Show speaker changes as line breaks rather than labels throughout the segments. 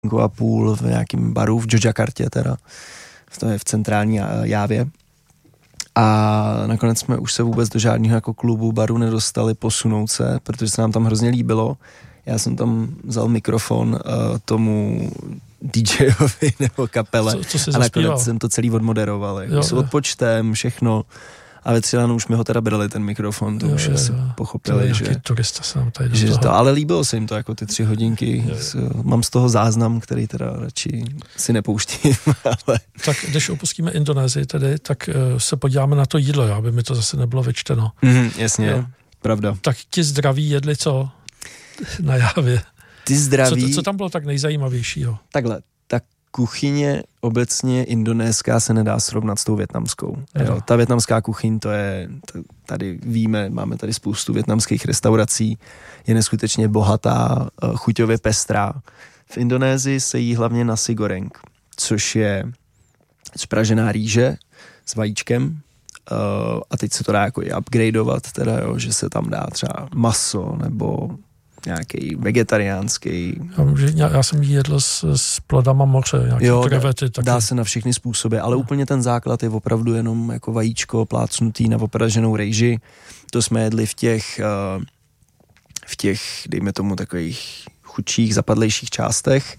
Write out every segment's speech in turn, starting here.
a půl v nějakém baru v Jogjakartě teda, to je v centrální Jávě. A nakonec jsme už se vůbec do žádného jako klubu, baru nedostali posunout se, protože se nám tam hrozně líbilo. Já jsem tam vzal mikrofon tomu DJovi nebo kapele a nakonec jsem to celý odmoderoval. S odpočtem, všechno. A ve 3 ráno už mi ho teda brali ten mikrofon, to už asi pochopili, že
turista se nám tady
že to, ale líbilo se jim to jako ty 3 hodinky. Mám z toho záznam, který teda radši si nepouštím. Ale...
Tak když opustíme Indonésii tedy, tak se podíváme na to jídlo, aby mi to zase nebylo vyčteno.
Jasně, pravda.
Tak ti zdraví jedli co na Jávě?
Ty zdraví...
Co tam bylo tak nejzajímavějšího?
Takhle, tak kuchyně obecně indonéská se nedá srovnat s tou vietnamskou. Jo, ta vietnamská kuchyň, to je, tady víme, máme tady spoustu vietnamských restaurací, je neskutečně bohatá, chuťově pestrá. V Indonésii se jí hlavně nasi goreng, což je spražená rýže s vajíčkem, a teď se to dá jako i upgradeovat, teda, jo, že se tam dá třeba maso nebo nějaký vegetariánský.
Já jsem jedl s plodama moře, nějaké krevety.
Dá se na všechny způsoby, ale úplně ten základ je opravdu jenom jako vajíčko plácnutý na opraženou rejži. To jsme jedli v těch, dejme tomu, takových chudších, zapadlejších částech.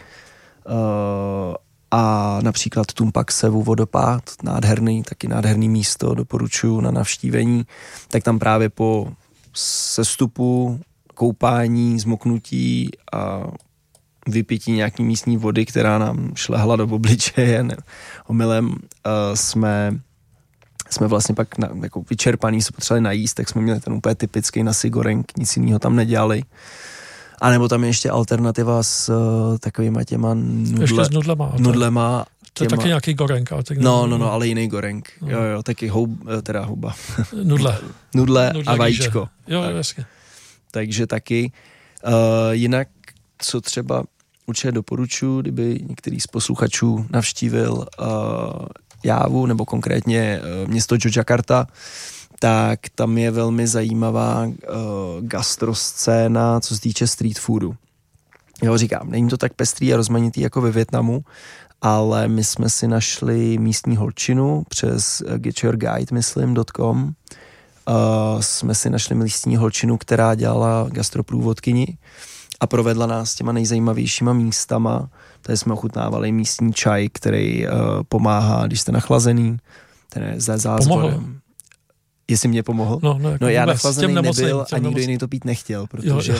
A například Tumpak Sevu vodopád, taky nádherný místo, doporučuji na navštívení. Tak tam právě po sestupu, koupání, zmoknutí a vypití nějaký místní vody, která nám šlehla do obličeje omylem, jsme vlastně pak jako vyčerpaný, se potřebovali najíst, tak jsme měli ten úplně typický nasi goreng, nic jiného tam nedělali. A nebo tam je ještě alternativa s takovýma těma nudlema.
To je taky nějaký goreng.
No, ale jiný goreng. Jo, taky houba. Nudle a vajíčko.
Jo, jasně.
Takže taky. Jinak, co třeba určitě doporučuji, kdyby některý z posluchačů navštívil Jávu, nebo konkrétně město Jogjakarta, tak tam je velmi zajímavá gastroscéna, co se týče street foodu. Jo, říkám, není to tak pestrý a rozmanitý jako ve Vietnamu, ale my jsme si našli místní holčinu přes getyourguide.com. Jsme si našli místní holčinu, která dělala gastroprůvodkyni a provedla nás těma nejzajímavějšíma místama. Tady jsme ochutnávali místní čaj, který pomáhá, když jste nachlazený. Ten je za zázvorem. Jestli mě pomohl?
No
já nachlazený nebyl a nikdo jiný to pít nechtěl, protože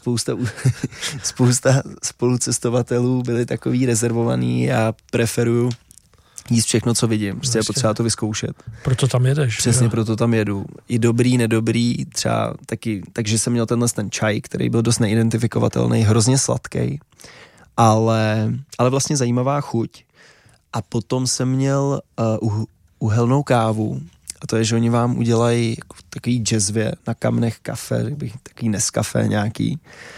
spousta spolucestovatelů byli takový rezervovaný a preferuju jíst všechno, co vidím. Prostě je potřeba to vyzkoušet.
Proto tam jedeš.
Přesně, proto tam jedu. I dobrý, nedobrý, třeba taky, takže jsem měl ten čaj, který byl dost neidentifikovatelný, hrozně sladký, ale vlastně zajímavá chuť. A potom jsem měl uhelnou kávu, a to je, že oni vám udělají takový jazzvě na kamnech kafe, takový Nescafé nějaký,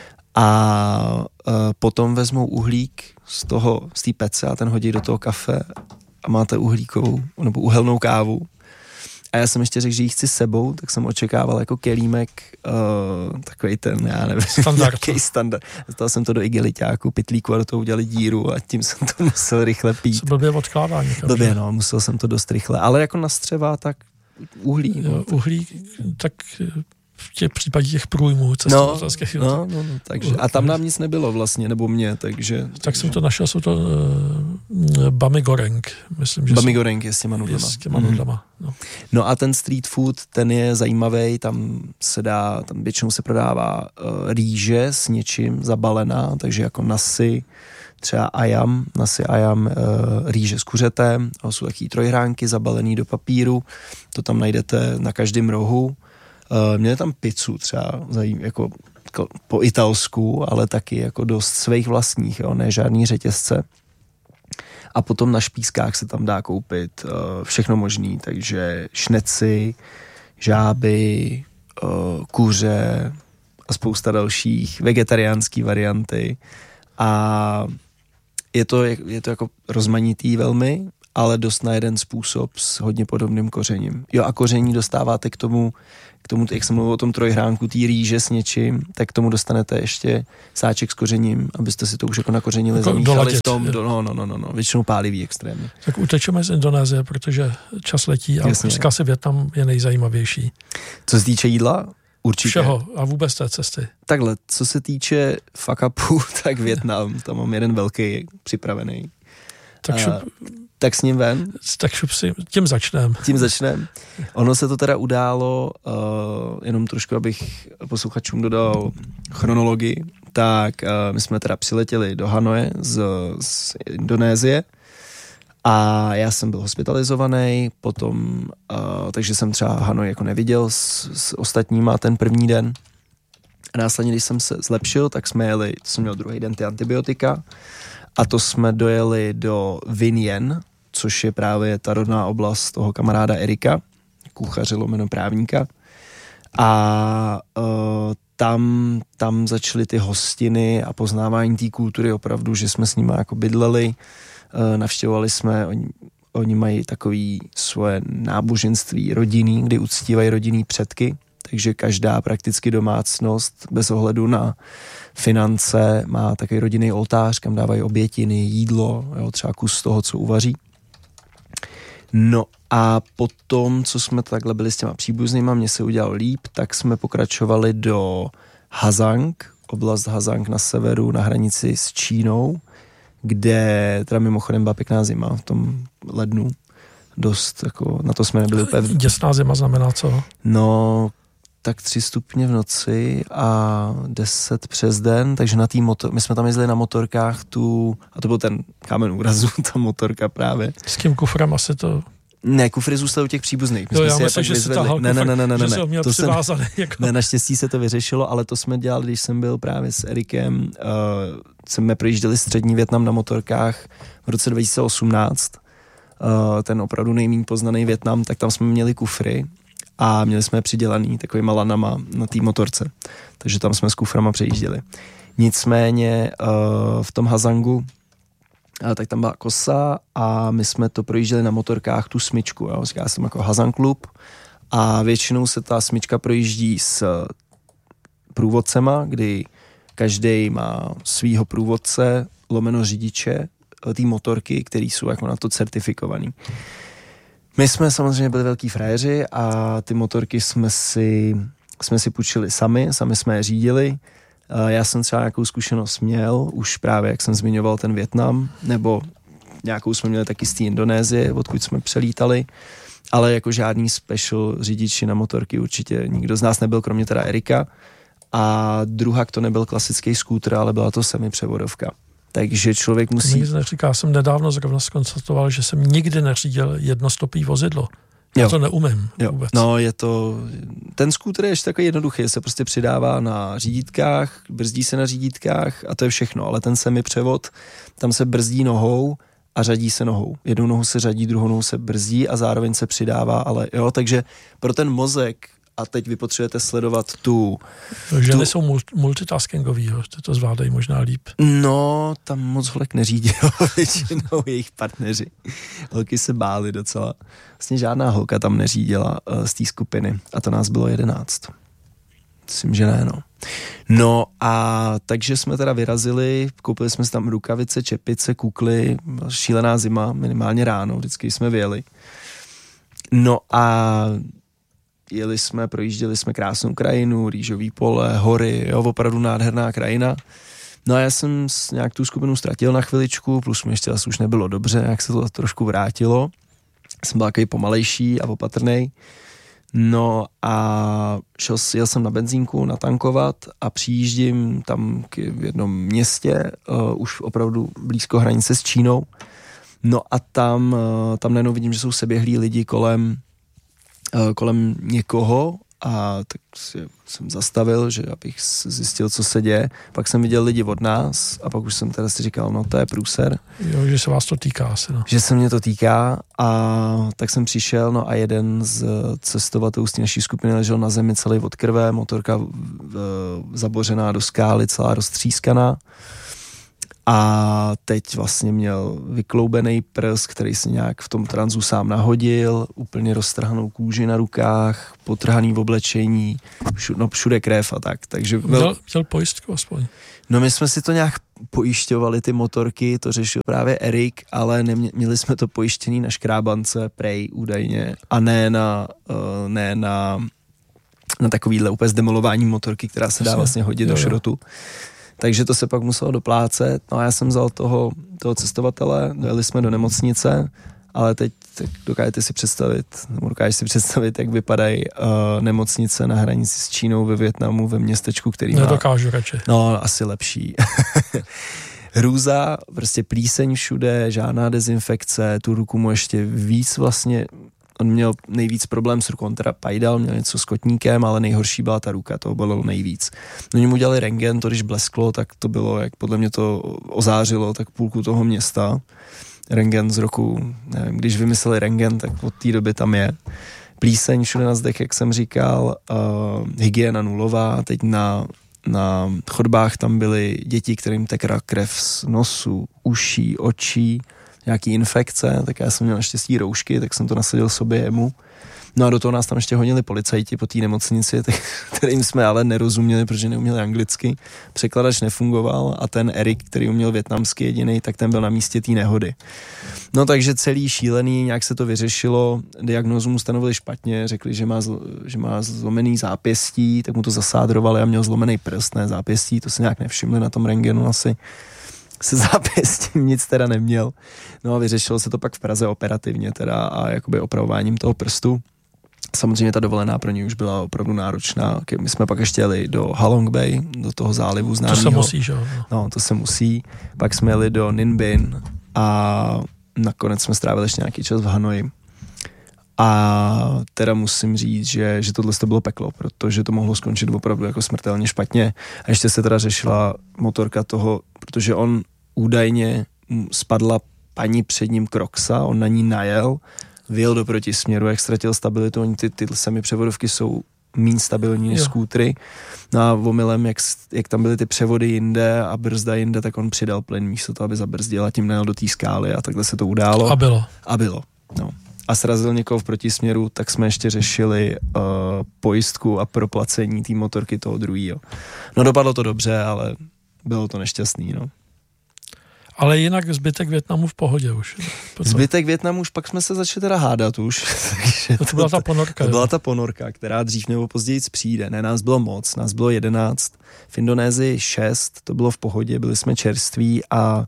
a potom vezmou uhlík z té pece a ten hodí do toho kafe a máte uhlíkovou nebo uhelnou kávu. A já jsem ještě řekl, že ji chci sebou, tak jsem očekával jako kelímek, takovej ten, já nevím, nějaký standard. Dostal jsem to do igeliťáku, pytlíku a do toho udělali díru a tím jsem to musel rychle pít.
Co blbě odkládání.
Blbě, musel jsem to dost rychle. Ale jako na střeva, tak uhlí.
Uhlí, tak v těch případě těch průjmů cestovatelských.
Takže. A tam nám nic nebylo vlastně, nebo mě, takže...
Tak jsem to našel, jsou to bami goreng, myslím, že
bami goreng je s těma
nudlema.
No a ten street food, ten je zajímavý, tam většinou se prodává rýže s něčím zabalená, takže jako nasi, třeba nasi ayam, rýže s kuřetem, a jsou taky trojhránky zabalený do papíru, to tam najdete na každém rohu. Měli tam pizzu třeba, jako po italsku, ale taky jako dost svých vlastních, jo, ne žádný řetězce. A potom na špískách se tam dá koupit všechno možný, takže šneci, žáby, kuře a spousta dalších vegetariánský varianty. A je to jako rozmanitý velmi ale dost na jeden způsob s hodně podobným kořením. Jo, a koření dostáváte k tomu, jak jsem mluvil o tom trojhránku, tý rýže s něčím, tak k tomu dostanete ještě sáček s kořením, abyste si to už jako nakořenili, jako zamíchali v tom, většinou pálivý extrémně.
Tak utečeme z Indonésie, protože čas letí, ale říká se Vietnam je nejzajímavější.
Co se týče jídla? Určitě.
Všeho a vůbec té cesty.
Takhle, co se týče fuck upu, tak Vietnam, tam mám jeden velký připravený. Tak s ním ven.
Tak šup si, tím začnem. Ono se to teda událo, jenom trošku, abych posluchačům dodal chronologii, tak my jsme teda přiletěli do Hanoje z Indonésie a já jsem byl hospitalizovaný, potom, takže jsem třeba Hanoj jako neviděl s ostatníma ten první den. A následně, když jsem se zlepšil, tak jsme jeli, to jsem měl druhý den ty antibiotika, a to jsme dojeli do Vinh, což je právě ta rodná oblast toho kamaráda Erika, kuchaře lomeno právníka. A tam začaly ty hostiny a poznávání té kultury opravdu, že jsme s nimi jako bydleli, navštěvovali jsme, oni mají takový svoje náboženství rodinný, kdy uctívají rodinný předky, takže každá prakticky domácnost bez ohledu na finance má takový rodinný oltář, kam dávají obětiny, jídlo, jo, třeba kus toho, co uvaří. No a potom, co jsme takhle byli s těma příbuznýma, mně se udělal líp, tak jsme pokračovali do Hazang, oblast Hazang na severu, na hranici s Čínou, kde teda mimochodem byla pěkná zima v tom lednu. Dost, jako, na to jsme nebyli úplně... Děsná zima znamená co?
No, tak 3 stupně v noci a 10 přes den, takže na my jsme tam jezdili na motorkách a to byl ten kámen úrazu, ta motorka právě.
S kým kufrem asi to...
Ne, kufry zůstaly u těch příbuzných.
Jo, já myslím, že si tahal kufr, že jsi ho měl přivázaný.
Ne, naštěstí se to vyřešilo, ale to jsme dělali, když jsem byl právě s Erikem, jsme projížděli střední Vietnam na motorkách v roce 2018, ten opravdu nejméně poznaný Vietnam, tak tam jsme měli kufry a měli jsme je přidělaný takovýma lanama na té motorce, takže tam jsme s kuframa přejížděli. Nicméně v tom Hazangu tak tam byla kosa a my jsme to projížděli na motorkách tu smyčku, jo. Já jsem jako Hazang klub a většinou se ta smyčka projíždí s průvodcema, kdy každý má svýho průvodce, lomeno řidiče, té motorky, který jsou jako na to certifikovaný. My jsme samozřejmě byli velký frajeři a ty motorky jsme si půjčili sami jsme je řídili. Já jsem třeba nějakou zkušenost měl, už právě jak jsem zmiňoval ten Vietnam, nebo nějakou jsme měli taky z té Indonésie, odkud jsme přelítali, ale jako žádný special řidiči na motorky určitě nikdo z nás nebyl, kromě teda Erika. A druhak to nebyl klasický skútr, ale byla to semipřevodovka. Takže člověk musí...
Nic neříká, jsem nedávno zrovna zkonstatoval, že jsem nikdy neřídil jednostopý vozidlo. Já to neumím vůbec.
No, ten skútr je ještě takový jednoduchý, se prostě přidává na řídítkách, brzdí se na řídítkách a to je všechno, ale ten semipřevod, tam se brzdí nohou a řadí se nohou. Jednou nohu se řadí, druhou nohu se brzdí a zároveň se přidává, ale jo, takže pro ten mozek a teď vy potřebujete sledovat
Ženy jsou multitaskingový, ty to zvládají možná líp.
No, tam moc holek neřídil většinou jejich partneři. Holky se bály docela. Vlastně žádná holka tam neřídila z té skupiny a to nás bylo 11. Myslím, že ne, no. No a takže jsme teda vyrazili, koupili jsme si tam rukavice, čepice, kukly, šílená zima, minimálně ráno, vždycky jsme vyjeli. No a projížděli jsme krásnou krajinu, rýžový pole, hory, jo, opravdu nádherná krajina. No a já jsem nějak tu skupinu ztratil na chviličku, plus mi ještě asi už nebylo dobře, jak se to trošku vrátilo. Jsem byl takový pomalejší a opatrnej. No a jel jsem na benzínku natankovat a přijíždím tam v jednom městě, už opravdu blízko hranice s Čínou. No a tam najednou vidím, že jsou seběhlí lidi kolem někoho a tak jsem zastavil, že abych zjistil, co se děje. Pak jsem viděl lidi od nás a pak už jsem teda si říkal, no to je průser.
Jo, že se vás to týká asi, no.
Že se mě to týká a tak jsem přišel, no a jeden z cestovatelů z té naší skupiny ležel na zemi celý od krve, motorka zabořená do skály, celá roztřískaná. A teď vlastně měl vykloubený prs, který si nějak v tom transu sám nahodil, úplně roztrhanou kůži na rukách, potrhaný v oblečení, všude krev a tak. Takže
měl pojistku aspoň.
No my jsme si to nějak pojišťovali, ty motorky, to řešil právě Erik, ale měli jsme to pojištěný na škrábance, prej údajně, a ne na takovýhle úplně zdemolování motorky, která se dá vlastně hodit do šrotu. Takže to se pak muselo doplácet. No a já jsem vzal toho cestovatele, dojeli jsme do nemocnice, ale teď dokážeš si představit, jak vypadají nemocnice na hranici s Čínou ve Vietnamu, ve městečku, který
nedokážu radši.
No, asi lepší. Hrůza, prostě plíseň všude, žádná dezinfekce, tu ruku mu ještě víc vlastně, on měl nejvíc problém s rukou, on teda pajdal, měl něco s kotníkem, ale nejhorší byla ta ruka, toho bolelo nejvíc. No, oni mu udělali rentgen, to když blesklo, tak to bylo, jak podle mě to ozářilo, tak půlku toho města. Rentgen z roku, nevím, když vymysleli rentgen, tak od té doby tam je. Plíseň všude na zdech, jak jsem říkal, hygiena nulová, teď na chodbách tam byly děti, kterým tekla krev z nosu, uší, očí, nějaký infekce, tak já jsem měl naštěstí roušky, tak jsem to nasadil sobě jemu. No a do toho nás tam ještě honili policajti po té nemocnici, kterým jsme ale nerozuměli, protože neuměli anglicky. Překladač nefungoval a ten Erik, který uměl vietnamsky jediný, tak ten byl na místě té nehody. No takže celý šílený, nějak se to vyřešilo, diagnózu mu stanovili špatně, řekli, že má zlomený zápěstí, tak mu to zasádrovali a měl zlomený prst, ne zápěstí, to se nějak nevšimli na tom rentgenu asi. Se zápěstím nic teda neměl. No a vyřešilo se to pak v Praze operativně teda a jakoby opravováním toho prstu. Samozřejmě ta dovolená pro něj už byla opravdu náročná. My jsme pak ještě jeli do Halong Bay, do toho zálivu známého.
To se musí, že jo?
No, to se musí. Pak jsme jeli do Ninh Bin a nakonec jsme strávili ještě nějaký čas v Hanoji. A teda musím říct, že tohle to bylo peklo, protože to mohlo skončit opravdu jako smrtelně špatně. A ještě se teda řešila motorka toho, protože on údajně spadla paní před ním Croxa, on na ní najel, vyjel do protisměru, jak ztratil stabilitu, oni ty semipřevodovky jsou míň stabilní než skútry. No a omylem, jak tam byly ty převody jinde a brzda jinde, tak on přidal plyn místo toho, aby zabrzdil a tím najel do té skály a takhle se to událo. A bylo, no. A srazil někoho v protisměru, tak jsme ještě řešili pojistku a proplacení té motorky toho druhýho. No dopadlo to dobře, ale bylo to nešťastný, no.
Ale jinak zbytek Vietnamu v pohodě už.
Zbytek Vietnamu už pak jsme se začali teda hádat už.
To byla ta ponorka.
To byla ta ponorka, která dřív nebo později přijde. Ne, nás bylo moc, nás bylo 11, v Indonésii 6, to bylo v pohodě, byli jsme čerství a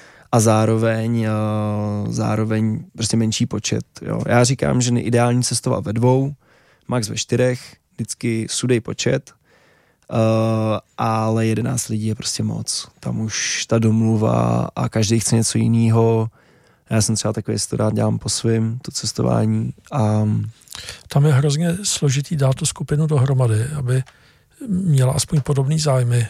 zároveň prostě menší počet. Jo. Já říkám, že ideální cestovat ve 2, max ve 4, vždycky sudej počet, ale 11 lidí je prostě moc. Tam už ta domluva a každý chce něco jiného. Já jsem třeba takový, to rád dělám po svým, to cestování.
Tam je hrozně složitý dát tu skupinu dohromady, aby měla aspoň podobný zájmy.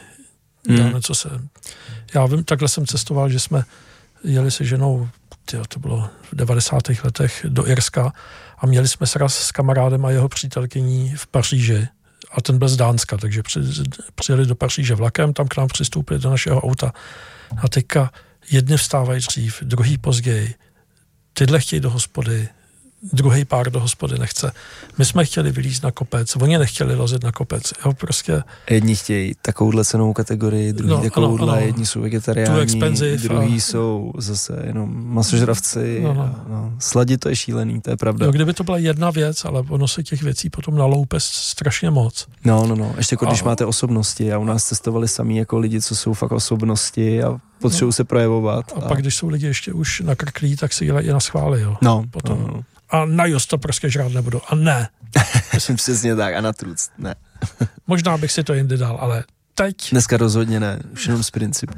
Já vím, takhle jsem cestoval, že jsme jeli se ženou, to bylo v 90. letech, do Irska a měli jsme sraz s kamarádem a jeho přítelkyní v Paříži a ten byl z Dánska, takže přijeli do Paříže vlakem, tam k nám přistoupili do našeho auta a teďka jedni vstávají dřív, druhý později, tyhle chtějí do hospody, druhý pár do hospody nechce. My jsme chtěli vylízt na kopec, oni nechtěli lozit na kopec. Jo, prostě.
Jedni chtějí takovouhle cenovou kategorii, druhý takovouhle, jedni jsou vegetariáni, druhý jsou zase jenom masožravci. Sladit to je šílený, to je pravda.
Jo, kdyby to byla jedna věc, ale ono se těch věcí potom naloupe strašně moc.
No. Ještě když máte osobnosti a u nás cestovali sami jako lidi, co jsou fakt osobnosti a potřebují se projevovat.
A pak, když jsou lidi ještě už nakrklí, tak si dělají i na schvály, jo. Potom.
No.
A na jost to prostě žrát nebudu. A ne.
Přesně tak. A na truc. Ne.
Možná bych si to jindy dal, ale teď...
Dneska rozhodně ne. Už jenom z principu.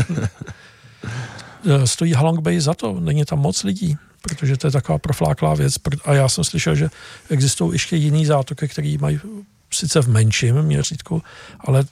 Stojí Halong Bay za to. Není tam moc lidí, protože to je taková profláklá věc. A já jsem slyšel, že existují ještě jiný zátoky, které mají sice v menším měřítku, ale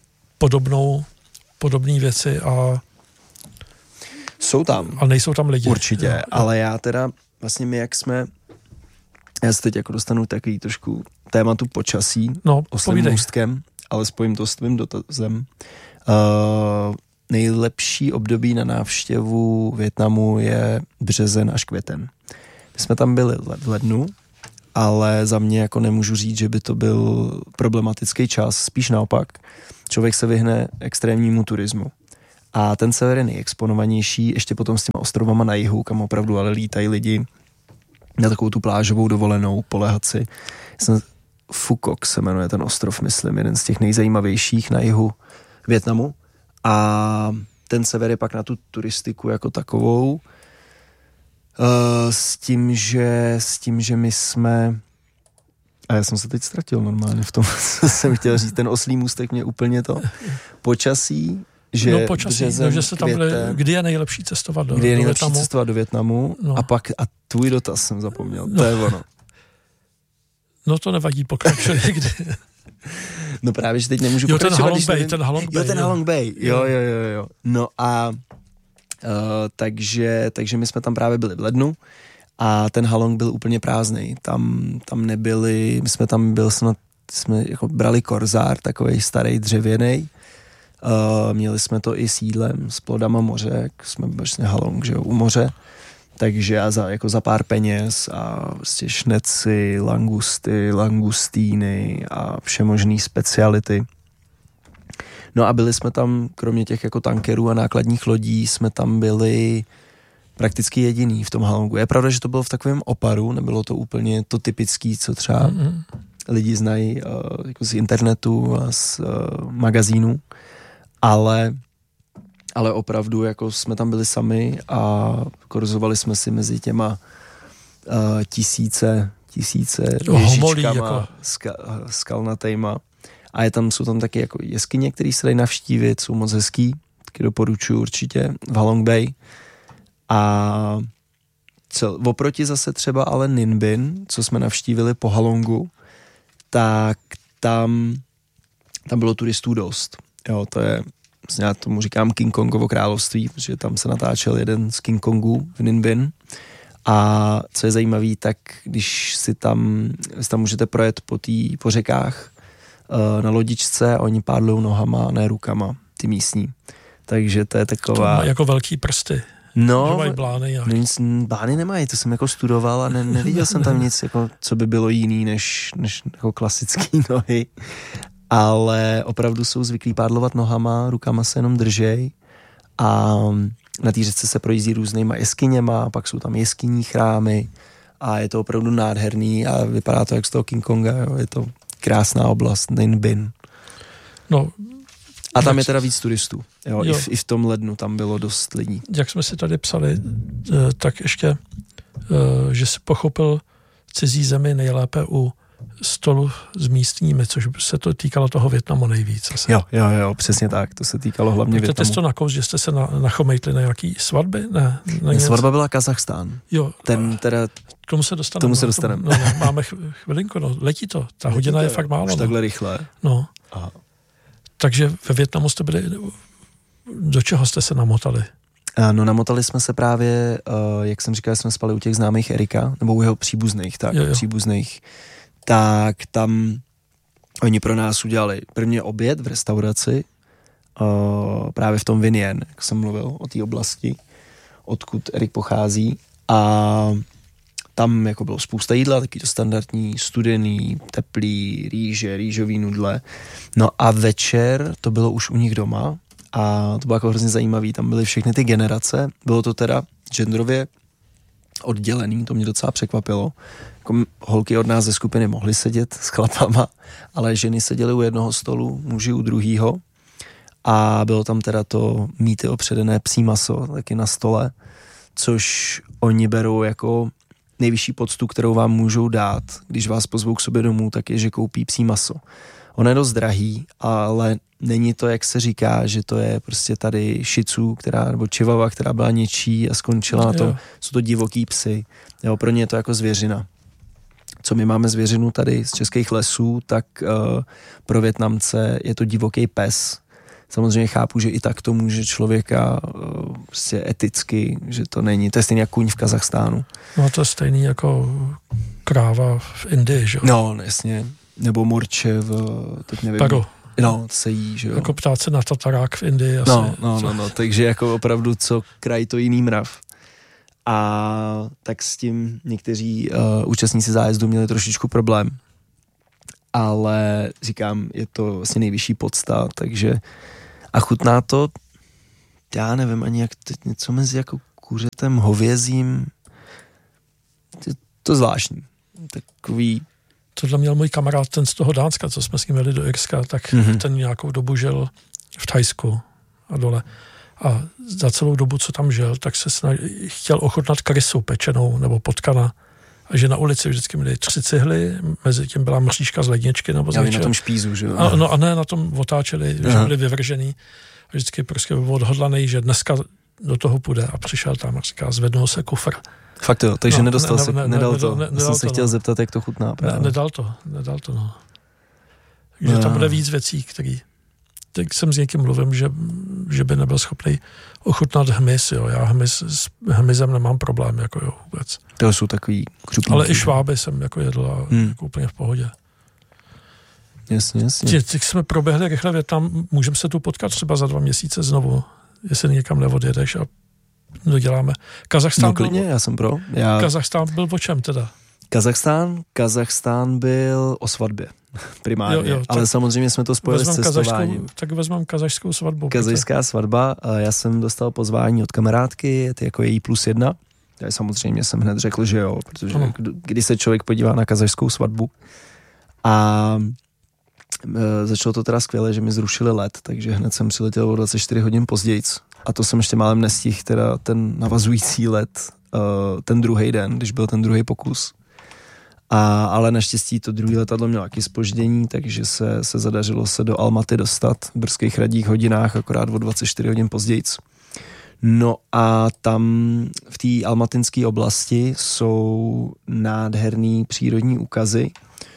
podobné věci a...
Jsou tam.
A nejsou tam lidi.
Určitě, ale já teda vlastně já se teď jako dostanu takový trošku tématu počasí, oslým můstkem, ale spojím to s tvým dotazem. nejlepší období na návštěvu Vietnamu je březen až květen. My jsme tam byli v lednu, ale za mě jako nemůžu říct, že by to byl problematický čas, spíš naopak. Člověk se vyhne extrémnímu turismu. A ten sever je nejexponovanější, ještě potom s těma ostrovama na jihu, kam opravdu ale lítají lidi na takovou tu plážovou dovolenou, polehat si. Phu Quoc se jmenuje ten ostrov, myslím, jeden z těch nejzajímavějších na jihu Vietnamu. A ten sever je pak na tu turistiku jako takovou, s tím, že my jsme... A já jsem se teď ztratil normálně v tom, co jsem chtěl říct. Ten oslí můstek mě úplně to počasí, že
že se tam byli, kdy je nejlepší cestovat do Vietnamu.
Kdy je nejlepší cestovat do Vietnamu a tvůj dotaz jsem zapomněl, to je ono.
No to nevadí, pokračuj někdy.
No právě, že teď nemůžu pokračovat.
Ten Halong Bay.
Jo. No a takže my jsme tam právě byli v lednu a ten Halong byl úplně prázdnej. Tam nebyli, my jsme tam jsme jako brali korzár, takovej starý dřevěnej. Měli jsme to i s jídlem, s plodama moře, jsme vlastně Halong, že jo, u moře. Takže za pár peněz a vlastně šneci, langusty, langustíny a všemožný speciality. No a byli jsme tam, kromě těch jako tankerů a nákladních lodí, jsme tam byli prakticky jediný v tom Halongu. Je pravda, že to bylo v takovém oparu, nebylo to úplně to typický, co třeba lidi znají jako z internetu a z magazínů, ale opravdu jako jsme tam byli sami a korzovali jsme si mezi těma tisíce ježičkama skalnatejma. A jsou tam taky jako jeskyně, které se dají navštívit, jsou moc hezký, taky doporučuji určitě v Halong Bay. A oproti zase třeba ale Ninh Binh, co jsme navštívili po Halongu, tak tam bylo turistů dost. Jo, to je, já tomu říkám King Kongovo království, protože tam se natáčel jeden z King Kongů v Ninh Binh. A co je zajímavý, tak když si tam můžete projet po řekách na lodičce a oni pádlou nohama, ne rukama, ty místní. Takže to je taková...
To jako velký prsty.
No,
že mají blány.
Blány nemají, to jsem jako studoval a neviděl jsem tam nic, jako, co by bylo jiný než jako klasický nohy. Ale opravdu jsou zvyklí pádlovat nohama, rukama se jenom držej a na té řece se projízdí různýma jeskyněma, pak jsou tam jeskyní chrámy a je to opravdu nádherný a vypadá to jak z toho King Konga, jo. Je to krásná oblast, Ninh Binh.
No,
a tam je teda víc turistů, jo. I v tom lednu tam bylo dost lidí.
Jak jsme si tady psali, tak ještě, že si pochopil cizí zemi nejlépe u stolu s místními, což se to týkalo toho Vietnamu nejvíc. Asi.
Jo, přesně tak, to se týkalo hlavně Vietnamu.
Jste to nakous, že jste se nachomejtli na nějaký svatby? Ne,
svatba byla Kazachstán.
Jo.
Ten teda...
K tomu se dostaneme. No, máme chvilinku, letí to. Ta hodina je fakt málo.
Už takhle rychle.
No.
Aha.
Takže ve Vietnamu jste byli, do čeho jste se namotali?
No namotali jsme se právě, jak jsem říkal, jsme spali u těch známých Erika, nebo u jeho příbuzných, příbuzných. Tak tam oni pro nás udělali první oběd v restauraci, právě v tom Vinien, jak jsem mluvil o té oblasti, odkud Erik pochází. A tam jako bylo spousta jídla, taky to standardní, studený, teplý, rýžový nudle. No a večer to bylo už u nich doma a to bylo jako hrozně zajímavý, tam byly všechny ty generace, bylo to teda genderově oddělený, to mě docela překvapilo. Jako holky od nás ze skupiny mohly sedět s chlapama, ale ženy seděly u jednoho stolu, muži u druhýho a bylo tam teda to mýty opředené psí maso taky na stole, což oni berou jako nejvyšší poctu, kterou vám můžou dát, když vás pozvou k sobě domů, tak je, že koupí psí maso. Ono je dost drahý, ale není to, jak se říká, že to je prostě tady Shih Tzu, nebo Chihuahua, která byla něčí a skončila na tom. Jsou to divoký psy. Jo, pro ně je to jako zvěřina. Co my máme zvěřinu tady z českých lesů, tak pro Vietnamce je to divoký pes. Samozřejmě chápu, že i tak to může člověka prostě eticky, že to není. To je stejný jako kůň v Kazachstánu.
No to je stejný jako kráva v Indii, že?
No, jasně. Nebo murče teď nevím. No, se jí, že jo.
Jako ptát se na tatarák v Indii. Asi.
No, takže jako opravdu co kraj to jiný mrav. A tak s tím někteří účastníci zájezdu měli trošičku problém. Ale říkám, je to vlastně nejvyšší podsta, takže a chutná to, já nevím ani jak teď něco mezi jako kuřetem, hovězím, je to zvláštní. Takový...
Tohle měl můj kamarád, ten z toho Dánska, co jsme s ním jeli do Irska, tak ten nějakou dobu žil v Thajsku a dole. A za celou dobu, co tam žil, tak se chtěl ochutnat krysu pečenou nebo potkana. A že na ulici vždycky měli 3 cihly, mezi tím byla mřížka z ledničky nebo z něčeho.
Na tom špízu, že jo?
A ne, na tom otáčeli, že byli vyvržený. A vždycky prostě odhodlaný, že dneska do toho půjde. A přišel tam a říká, zvednul se kufr.
Fakt jo, takže nedal to. Já jsem se chtěl zeptat, jak to chutná.
Nedal to, no. Takže tam bude víc věcí, který... Tak jsem s někým mluvím, že by nebyl schopný ochutnat hmyz, jo. Já s hmyzem nemám problém, jako jo, vůbec.
To jsou takový křupínky.
Ale i šváby jsem jako jedl a jako úplně v pohodě.
Jasně.
Teď jsme proběhli rychle Vietnam, můžeme se tu potkat třeba za 2 měsíce znovu, jestli někam neodjedeš a doděláme. Kazachstán
klidně, já jsem pro.
Kazachstán byl o čem teda?
Kazachstán byl o svatbě primárně, jo, ale samozřejmě jsme to spojili s cestováním.
Tak vezmeme kazachskou svatbu.
Kazachská svatba, já jsem dostal pozvání od kamarádky, je to jako její +1. Já samozřejmě jsem hned řekl, že jo, protože když se člověk podívá na kazachskou svatbu a začalo to teda skvěle, že mi zrušili let, takže hned jsem přiletěl o 24 hodin později a to jsem ještě málem nestihl, teda ten navazující let, ten druhý den, když byl ten druhý pokus. Ale naštěstí to druhé letadlo mělo taky zpoždění, takže se zadařilo se do Almaty dostat v brzkých radních hodinách, akorát o 24 hodin později. No a tam v té almatinské oblasti jsou nádherný přírodní úkazy.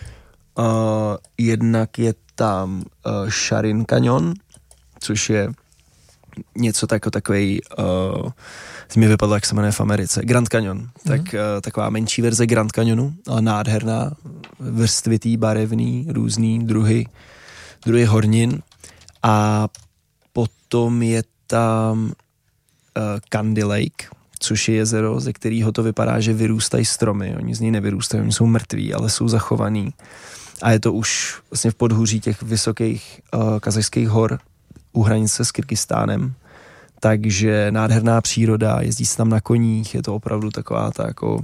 Jednak je tam Sharin Canyon, což je něco takovej, mi vypadlo, jak se jmenuje v Americe, Grand Canyon. Tak taková menší verze Grand Canyonu, ale nádherná, vrstvitý, barevný, různý druhy hornin. A potom je tam Candy Lake, což je jezero, ze kterého to vypadá, že vyrůstají stromy. Oni z něj nevyrůstají, oni jsou mrtví, ale jsou zachovaný. A je to už vlastně v podhůří těch vysokých kazachských hor u hranice s Kyrgyzstánem. Takže nádherná příroda, jezdí se tam na koních, je to opravdu taková ta jako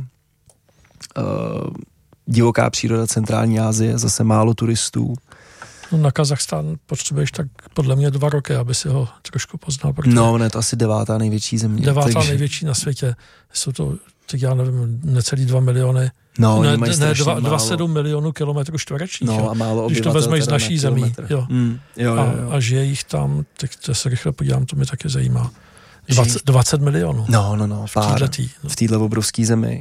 divoká příroda centrální Asie, zase málo turistů.
No, na Kazachstán potřebuješ tak podle mě 2 roky, aby si ho trošku poznal.
No, ne, to asi 9. největší země.
9. největší na světě. Jsou to, tak já nevím, necelý 2 miliony.
No,
ne 2,7 milionů kilometrů čtvereční.
No, a málo
když to vezmeš z naší zemí. Jo.
Jo.
A žije jich tam, tak to se rychle podívám, to mě taky zajímá. 20 milionů.
No, v této obrovské zemi.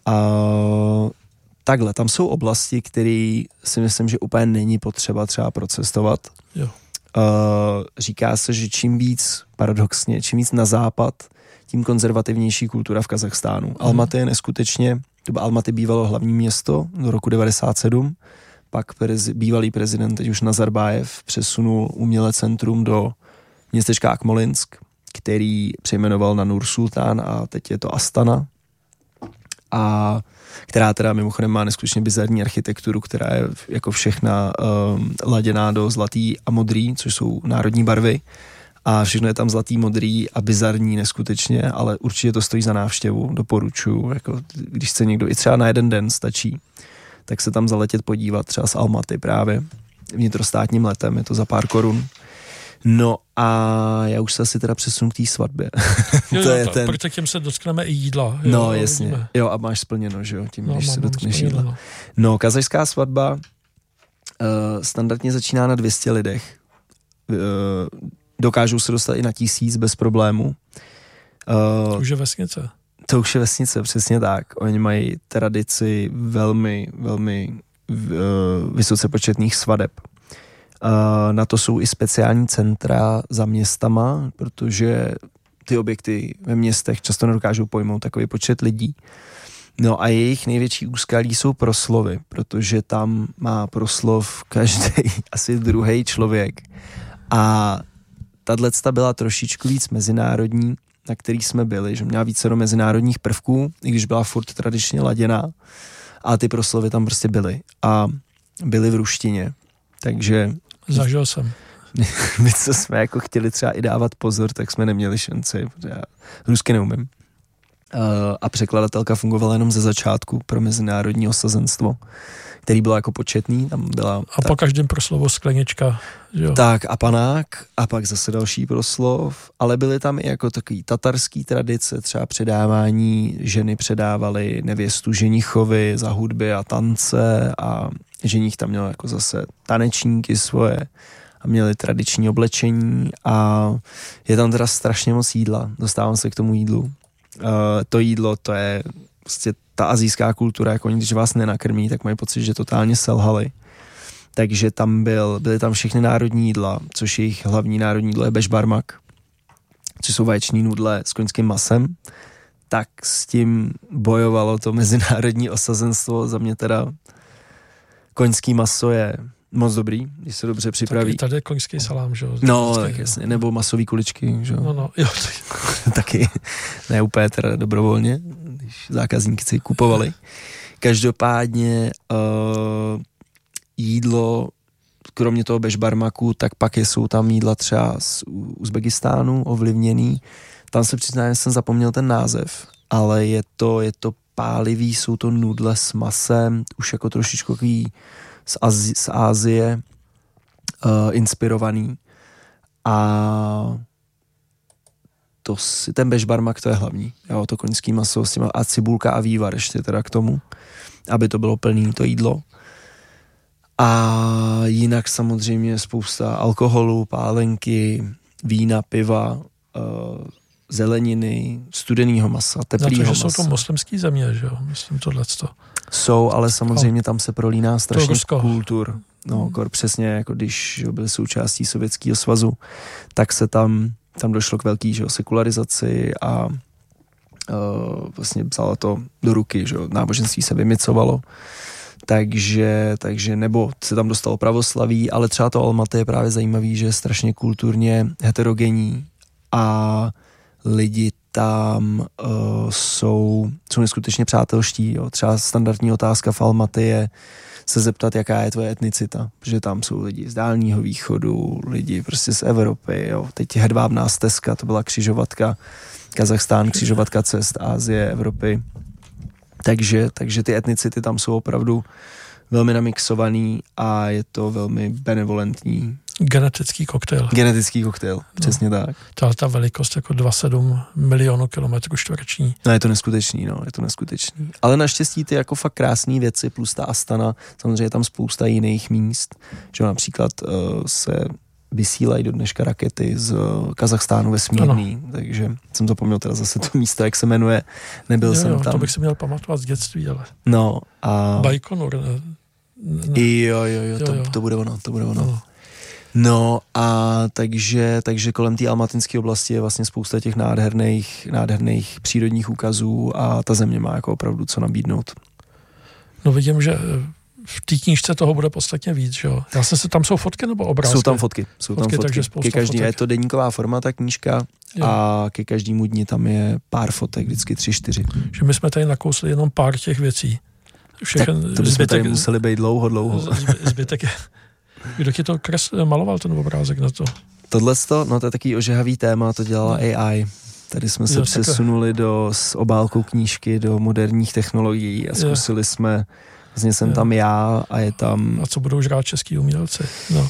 Takhle, tam jsou oblasti, které si myslím, že úplně není potřeba třeba procestovat.
Jo.
Říká se, že čím víc na západ, tím konzervativnější kultura v Kazachstánu. Almaty je neskutečně, Almaty bývalo hlavní město do roku 1997, pak bývalý prezident, teď už Nazarbájev, přesunul umělé centrum do městečka Akmolinsk, který přejmenoval na Nur Sultán a teď je to Astana. A která teda mimochodem má neskutečně bizarní architekturu, která je jako všechna laděná do zlatý a modrý, což jsou národní barvy. A všechno je tam zlatý, modrý a bizarní neskutečně, ale určitě to stojí za návštěvu, doporučuji. Jako, když chce někdo i třeba na jeden den stačí, tak se tam zaletět podívat třeba z Almaty právě vnitrostátním letem, je to za pár korun. No a já už se asi teda přesunu k té svatbě.
Protože tím se dotkneme i jídla.
No jasně, vidíme. Jo, a máš splněno, že jo, tím, když se dotkneš jídla. No, kazachská svatba standardně začíná na 200 lidech. Dokážou se dostat i na 1000 bez problému.
To už je vesnice.
To už je vesnice, přesně tak. Oni mají tradici velmi, velmi vysoce početných svadeb. Na to jsou i speciální centra za městama, protože ty objekty ve městech často nedokážou pojmout takový počet lidí. No a jejich největší úskalí jsou proslovy, protože tam má proslov každý asi druhý člověk. A tato byla trošičku víc mezinárodní, na který jsme byli, že měla více do mezinárodních prvků, i když byla furt tradičně laděná. A ty proslovy tam prostě byly. A byly v ruštině. Takže...
Zažil jsem.
My, co jsme jako chtěli třeba i dávat pozor, tak jsme neměli šanci. Já rusky neumím. A překladatelka fungovala jenom ze začátku pro mezinárodní osazenstvo, který bylo jako početný. Tam byla,
a po každém proslovu sklenička. Jo.
Tak a panák a pak zase další proslov, ale byly tam i jako takový tatarský tradice, třeba předávání, ženy předávaly nevěstu ženichovi za hudby a tance a ženich tam měl jako zase tanečníky svoje a měli tradiční oblečení a je tam teda strašně moc jídla. Dostávám se k tomu jídlu. To jídlo, to je prostě ta asijská kultura, jako oni, když vás nenakrmí, tak mají pocit, že totálně selhali. Takže tam byly tam všechny národní jídla, což jejich hlavní národní jídlo je bešbarmak, což jsou vaječní nudle s koňským masem. Tak s tím bojovalo to mezinárodní osazenstvo. Za mě teda koňský maso je moc dobrý, když se dobře připraví.
Tady je koňský salám, že jo?
No, tak jasně, nebo masový kuličky, že jo?
No, jo.
Taky, ne úplně teda dobrovolně, když zákazníky si kupovali. Každopádně jídlo, kromě toho bešbarmaku, tak pak jsou tam jídla třeba z Uzbekistánu ovlivněný. Tam se přiznám, že jsem zapomněl ten název, ale je to pálivý, jsou to nudle s masem, už jako trošičku takový z Ázie inspirovaný. A ten bešbarmak to je hlavní. Jo, to koňský maso s těma a cibulka a vývar ještě teda k tomu, aby to bylo plný to jídlo. A jinak samozřejmě spousta alkoholu, pálenky, vína, piva, zeleniny, studenýho masa, teplýho masa.
Jsou to moslimský země, že jo? Myslím tohleto.
Jsou, ale samozřejmě tam se prolíná strašně kultur. No, přesně jako když byli součástí Sovětského svazu, tak se tam došlo k velký, že jo, sekularizaci a vlastně vzalo to do ruky, že jo, náboženství se vymycovalo. Takže nebo se tam dostalo pravoslaví, ale třeba to Almaty je právě zajímavý, že je strašně kulturně heterogenní a lidi tam jsou neskutečně přátelští. Jo. Třeba standardní otázka v Almaty je se zeptat, jaká je tvoje etnicita, protože tam jsou lidi z Dálního východu, lidi prostě z Evropy. Jo. Teď je hedvábná stezka, to byla křižovatka Kazachstán, křižovatka cest Asie, Evropy. Takže ty etnicity tam jsou opravdu velmi namixovaný a je to velmi benevolentní.
Genetický koktejl.
Přesně tak.
Ta velikost jako 2,7 milionů kilometrů čtvereční.
No je to neskutečný. Ale naštěstí ty jako fakt krásné věci plus ta Astana, samozřejmě je tam spousta jiných míst, že například se vysílají do dneška rakety z Kazachstánu vesmírný, takže jsem zapomněl teda zase to místo, jak se jmenuje, nebyl jsem tam.
To bych si měl pamatovat z dětství, ale...
No a...
Bajkonur.
Jo, to bude ono. No a takže kolem té almatinské oblasti je vlastně spousta těch nádherných přírodních úkazů a ta země má jako opravdu co nabídnout.
No vidím, že v té knížce toho bude podstatně víc, že jo? Tam jsou fotky nebo obrázky?
Jsou tam fotky.
Takže
ke každý je to deníková forma, ta knížka, jo. A ke každému dni tam je pár fotek, vždycky 3-4.
Že my jsme tady nakousli jenom pár těch věcí.
To bychom tady museli být dlouho.
Zbytek je... Kdo ti to maloval ten obrázek na to?
Tohleto, no to je takový ožehavý téma, to dělala AI. Tady jsme se přesunuli s obálkou knížky do moderních technologií a zkusili jsme, vlastně jsem tam já a je tam...
A co budou žrát český umělci? No.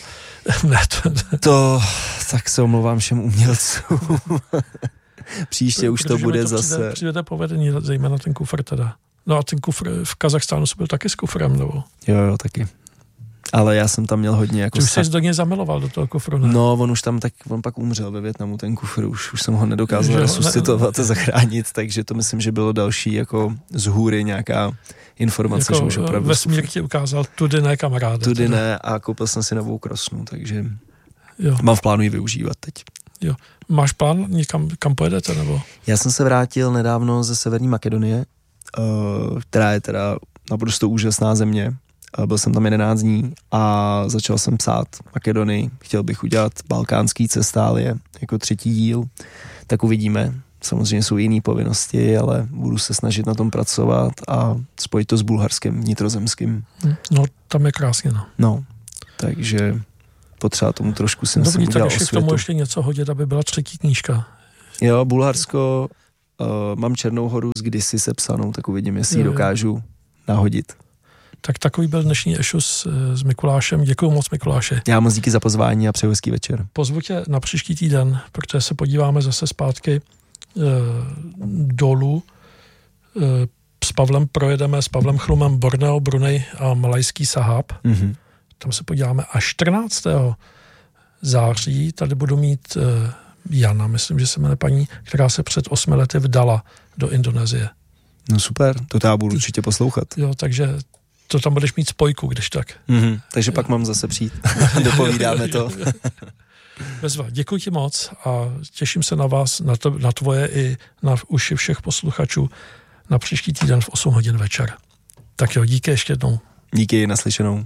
Tak se omlouvám všem umělcům. Příště už to bude zase...
Přijde povedení, zejména ten kufr teda. No a ten kufr v Kazachstánu byl taky s kufrem, nebo?
Jo, taky. Ale já jsem tam měl hodně jako...
Ty už jsi do něj zamiloval, do toho kufru, ne?
No, on pak umřel ve Vietnamu, ten kufr, už jsem ho nedokázal resuscitovat a zachránit, takže to myslím, že bylo další jako z hůry nějaká informace,
jako
že už opravdu...
Vesmír ti ukázal, tudy ne, kamaráde.
Tudy ne a koupil jsem si novou krosnu, takže mám v plánu ji využívat teď.
Jo. Máš plán někam, kam pojedete, nebo?
Já jsem se vrátil nedávno ze Severní Makedonie která je teda naprosto úžasná země. Byl jsem tam 11 dní a začal jsem psát Makedonii. Chtěl bych udělat balkánský cestálie jako 3. díl. Tak uvidíme. Samozřejmě jsou jiné povinnosti, ale budu se snažit na tom pracovat a spojit to s bulharským vnitrozemským.
No, tam je krásně, no.
No, takže potřeba tomu trošku jsem udělal osvětu.
Dobrý, tak k tomu ještě něco hodit, aby byla 3. knížka.
Jo, Bulharsko, mám Černou Horu s kdysi sepsanou, tak uvidím, jestli ji dokážu nahodit.
Tak takový byl dnešní Ešus s Mikulášem. Děkuju moc, Mikuláše.
Já moc díky za pozvání a přeju hezký večer.
Pozvu tě na příští týden, protože se podíváme zase zpátky dolů. S Pavlem projedeme, s Pavlem Chlumem Borneo, Brunei a Malajský Sahab.
Mm-hmm.
Tam se podíváme a 14. září tady budu mít Jana, myslím, že se jmenuje paní, která se před 8 lety vdala do Indonésie.
No super, to já budu určitě poslouchat.
Jo, takže to tam budeš mít spojku, když tak.
Mm-hmm. Takže pak mám zase přijít. Dopovídáme to.
Bezva, děkuji ti moc a těším se na vás, na tvoje i na uši všech posluchačů na příští týden v 8 hodin večer. Tak jo, díky ještě jednou.
Díky, naslyšenou.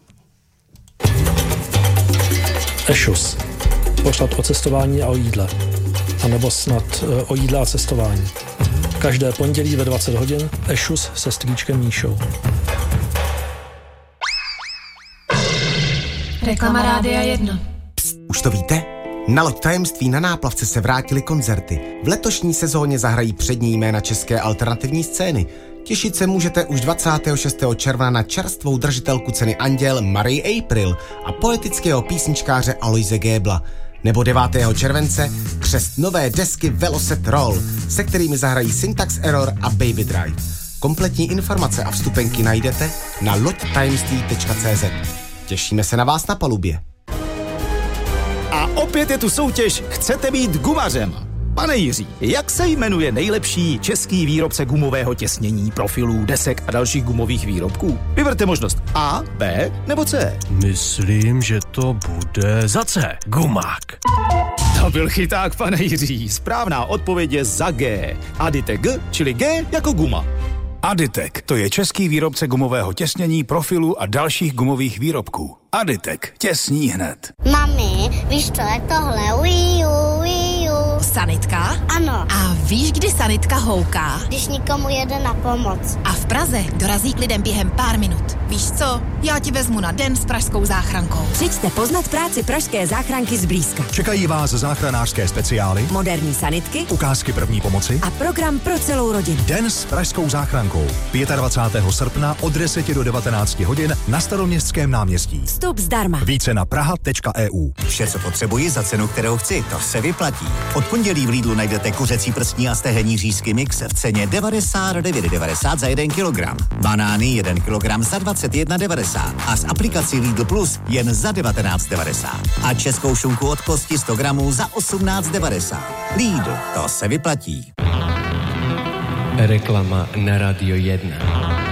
Ešus. Pořad o cestování a o jídle. A nebo snad o jídle a cestování. Každé pondělí ve 20 hodin Ešus se strýčkem Míšou.
Reklama Rádia 1.
Psst, už to víte? Na Loď tajemství na Náplavce se vrátily koncerty. V letošní sezóně zahrají přední jména české alternativní scény. Těšit se můžete už 26. června na čerstvou držitelku ceny Anděl Marie April a poetického písničkáře Aloise Gébla. Nebo 9. července křest nové desky Velocet Roll, se kterými zahrají Syntax Error a Baby Drive. Kompletní informace a vstupenky najdete na loďtajemství.cz. Těšíme se na vás na palubě.
A opět je tu soutěž Chcete být gumařem? Pane Jiří, jak se jmenuje nejlepší český výrobce gumového těsnění, profilů, desek a dalších gumových výrobků? Vyberte možnost A, B nebo C.
Myslím, že to bude za C. Gumák.
To byl chyták, pane Jiří. Správná odpověď je za G. Aditek G, čili G jako guma.
Aditek, to je český výrobce gumového těsnění, profilů a dalších gumových výrobků. Aditek, těsní hned.
Mami, víš, co je tohle? Wii U.
Sanitka?
Ano.
A víš, kdy sanitka houká?
Když nikomu jede na pomoc.
A v Praze dorazí k lidem během pár minut. Víš co? Já ti vezmu na den s pražskou záchrankou.
Přijďte poznat práci pražské záchranky zblízka.
Čekají vás záchranářské speciály,
moderní sanitky,
ukázky první pomoci
a program pro celou rodinu.
Den s pražskou záchrankou. 25. srpna od 10 do 19 hodin na Staroměstském náměstí.
Vstup zdarma.
Více na praha.eu.
Vše, co potřebuji za cenu, kterou chci, to se vyplatí. Od pondělí v Lidlu najdete kuřecí prstní a stehenní řízky mix v ceně 99,90 za 1 kilogram. Banány 1 kilogram za 21,90 a s aplikací Lidl Plus jen za 19,90. A českou šunku od kosti 100 gramů za 18,90. Lidl, to se vyplatí.
Reklama na Radio 1.